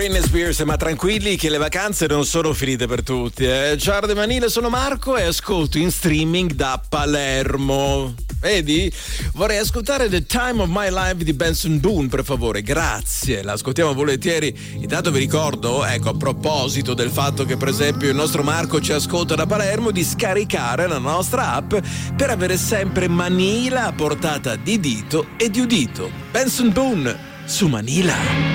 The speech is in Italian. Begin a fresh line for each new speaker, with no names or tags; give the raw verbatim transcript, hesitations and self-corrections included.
Britney Spears, ma tranquilli che le vacanze non sono finite per tutti. Eh? Ciao de Manile, sono Marco e ascolto in streaming da Palermo. Vedi? Vorrei ascoltare The Time of My Life di Benson Boone, per favore, grazie. L'ascoltiamo volentieri. Intanto vi ricordo, ecco, a proposito del fatto che per esempio il nostro Marco ci ascolta da Palermo, di scaricare la nostra app per avere sempre Manila a portata di dito e di udito. Benson Boone su Manila.